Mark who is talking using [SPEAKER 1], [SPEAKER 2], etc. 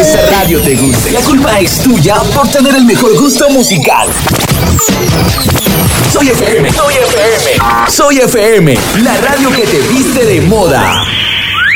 [SPEAKER 1] esta radio te guste. La culpa es tuya por tener el mejor gusto musical. Soy FM, Soy FM, la radio que te viste de moda.